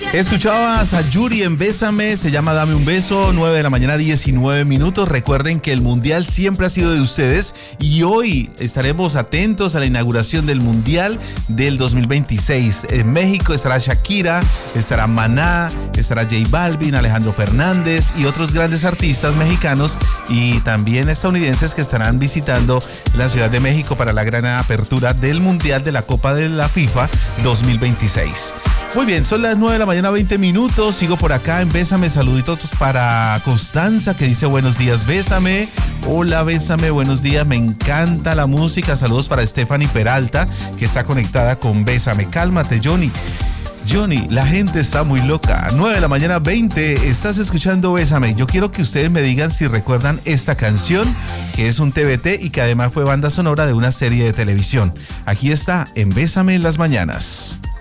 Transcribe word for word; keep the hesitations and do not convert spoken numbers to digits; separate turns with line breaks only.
Escuchabas a Yuri en Bésame, se llama Dame un beso, nueve de la mañana, diecinueve minutos. Recuerden que el Mundial siempre ha sido de ustedes y hoy estaremos atentos a la inauguración del Mundial del dos mil veintiséis. En México estará Shakira, estará Maná, estará J Balvin, Alejandro Fernández y otros grandes artistas mexicanos y también estadounidenses que estarán visitando la Ciudad de México para la gran apertura del Mundial de la Copa de la FIFA dos mil veintiséis. Muy bien, son las nueve de la mañana, veinte minutos. Sigo por acá en Bésame. Saluditos para Constanza, que dice buenos días, Bésame. Hola, Bésame, buenos días. Me encanta la música. Saludos para Stephanie Peralta, que está conectada con Bésame. Cálmate, Johnny. Johnny, la gente está muy loca. nueve de la mañana, veinte. Estás escuchando Bésame. Yo quiero que ustedes me digan si recuerdan esta canción, que es un T V T y que además fue banda sonora de una serie de televisión. Aquí está, en Bésame en las mañanas.